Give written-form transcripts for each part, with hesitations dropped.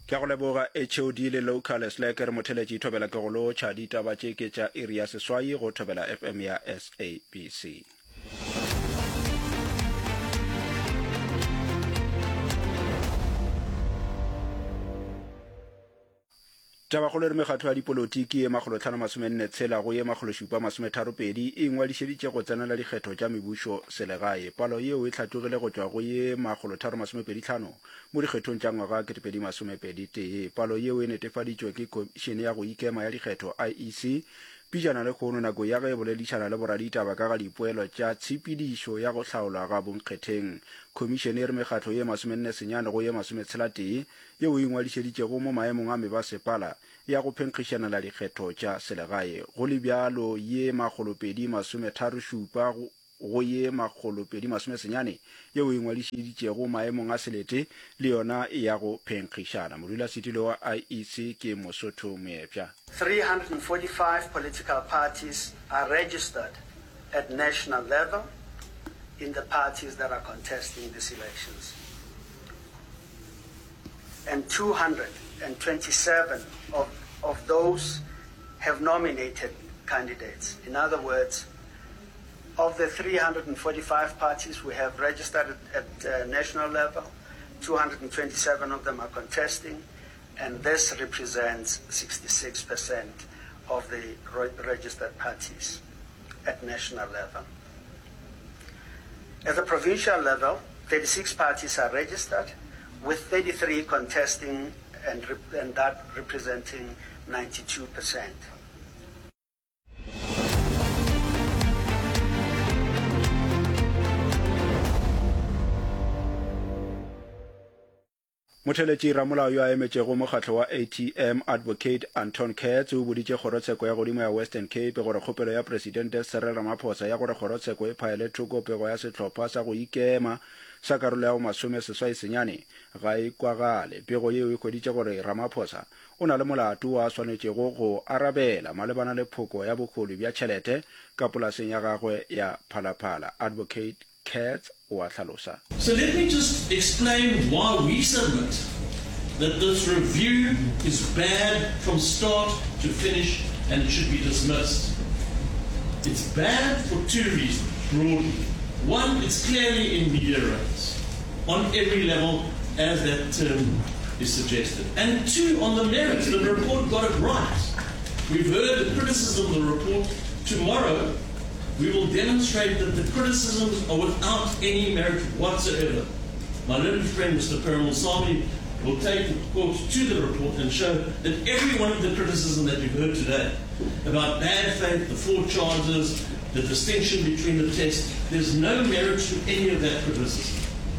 ke go leboga HOD le local slack re motheletši thobela ke go lo tšha ditaba tše ke tša area seswai go thobela FM ya SABC. Tabagolo re megatho ya dipolotiki e magolo 546 go ye magolo 732 e ngwadišeditše go tsenela dikgetho tša mebušo selegae. Palo yeo e tlhatogile go tšwa go ye magolo 325 mo dikgethong tša ngwaga 2021. Palo yeo e netefaditšwe ke Khomišene ya go Ikema ya Dikgetho IEC pijana le kgono nako ya ge boledišana le boraditaba ka ga dipoelo tša tshepedišo ya go hlaolwa ga bonkgetheng. Khomišene re megatho ye 49 go ye 61 yeo e ngwadišeditšego mo maemong a mebasepala ya go phenkgišanela dikgetho tša selegae. Go le bjalo ye magolo 237 go ye magolo 290 yeo e ngwadišeditšego maemong a selete le yona ya go phenkgišana. Modulasetilo wa IEC ke Mosotho Moepša. 345 political parties are registered at national level in the parties that are contesting these elections. And 227 of those have nominated candidates. In other words, of the 345 parties we have registered at national level, 227 of them are contesting, and this represents 66% of the registered parties at national level. At the provincial level, 36 parties are registered, with 33 contesting and that representing 92%. Motheletši ramolao yo a emetšego mokgatlo wa ATM Advocate Anton Katz o boditše kgorotsheko ya godimo ya Western Cape gore kgopelo ya Presidente Cyril Ramaphosa ya gore kgorotsheko e phaele thoko pego ya sehlopha sa go ikema sa karolo ya go 19 ga e kwagale. Pego yeo e hweditše gore Ramaphosa o na le molato wa swanetšego go arabela malebana le phoko ya bokgolo bja tšhelete ka polaseng ya gagwe ya Phalaphala. Advocate Katz o a hlalosa. So let me just explain why we submit that this review is bad from start to finish and it should be dismissed. It's bad for two reasons, broadly. One, it's clearly in media rights on every level, as that term is suggested. And two, on the merits, the report got it right. We've heard the criticism of the report. Tomorrow, we will demonstrate that the criticisms are without any merit whatsoever. My learned friend, Mr. Perumal Sami, will take the court to the report and show that every one of the criticism that you've heard today about bad faith, the four charges, the distinction between the tests, there's no merit to any of that criticism.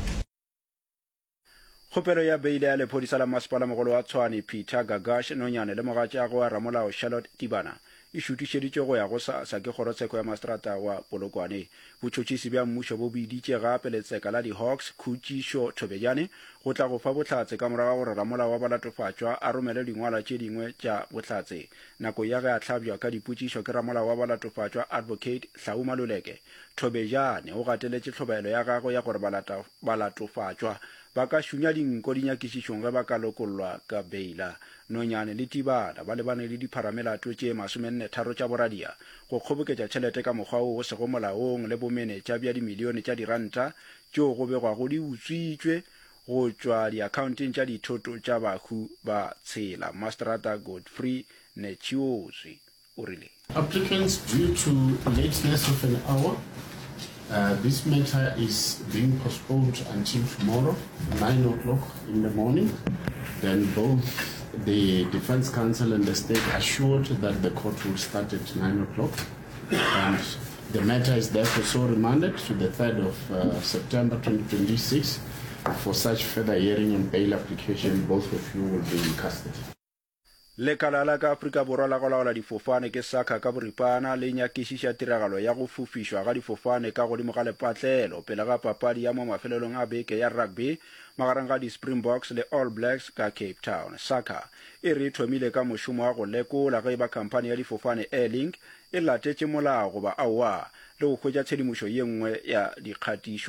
Kgopelo ya beile ya lephodisa la masepala mogolo wa Tshwane Peter Gagash Nonyane le mogatšago wa ramolao Charlotte Tibana e šutišeditše go ya go sa ke kgorotsheko ya mastrata wa Polokwane. Botšhotšhisi bja mmušo bo biditše gape letseka la di-Hawks Khutšišo Thobejane go tla go fa bohlatse ka morago gore ramolao wa balatofatšwa a romele dingwala tše dingwe tša bohlatse nako ya ge a hlabjwa ka dipotšišo ke ramolao wa balatofatšwa Advocate Hlau Maluleke. Thobejane o gateletše tlhobaelo ya gago ya gore balatofatšwa ba ka šunya dinko di nyakišišong ge ba ka lokollwa ka beila. Nonyane le Tibana ba lebane le dipharamelato tše 43 tša boradia go kgoboketša tšhelete ka mokgwa o sego molaong le bomenetša bja dimilione tša diranta tšeo go begwago di utswitšwe go tšwa diakhaonteng tša dithoto tša bahu ba tshela. Mastrata Godfrey Nechiozi o rile. Applicants, due to lateness of an hour, this matter is being postponed until tomorrow, 9 o'clock in the morning. Then both the Defense Council and the state assured that the court will start at 9 o'clock. And the matter is therefore so remanded to the 3rd of September 2026 for such further hearing and bail application. Both of you will be in custody. Lekala la ka Afrika Borwa la go laola difofane ke SACA ka boripana le nyakišiša tiragalo ya go fofišwa ga difofane ka godimo ga lepatlelo pele ga papadi ya mo mafelelong a beke ya rugby magareng ga di-Springboks le All Blacks ka Cape Town. SACA e re thomile ka mošomo wa go lekola ge ba khamphane ya difofane Airlink e latetše molao goba aowa le go hwetša tshedimošo ye nngwe ya dikgatišo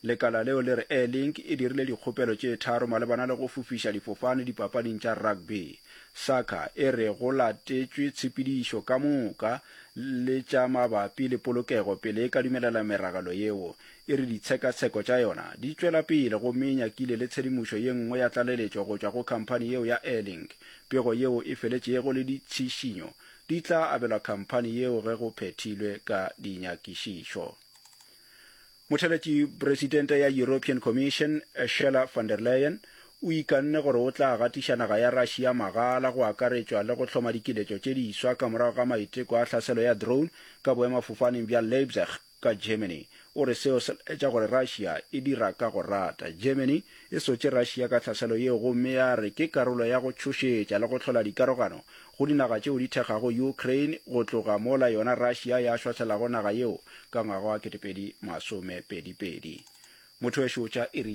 lekala leo le re Airlink e dirile dikgopelo tše tharo malebana le go fofiša difofane dipapading tša rugby. SACA e re go latetšwe tshepedišo ka moka le tša mabapi le polokego pele e ka dumelela meragalo yeo. E re ditshekatsheko tša yona di tšwela pele go menyakile le tshedimušo ye nngwe ya tlaleletšo go tšwa go khamphani yeo ya Airlink. Pego yeo e feletšego le ditšhišinyo di tla abelwa khamphani yeo ge go phethilwe ka dinyakišišo. Motheletši presidente ya European Commission Ursula von der Leyen o ikanne gore o tla gatiša naga ya Russia magala go akaretšwa le go hloma dikiletšo tše diswa ka morago ga maiteko a hlaselo ya drone ka boemafofaneng bja Leipzig ka Germany. O re seo se etša gore Russia e dira ka go rata. Germany e sotše Russia ka hlaselo yeo gomme ya re ke karolo ya go tšhošetša le go hlola dikarogano go dinaga tšeo di thekgago Ukraine go tloga mola yona Russia ya šwahlelago naga yeo ka ngwaga wa 2022. Motho we šotša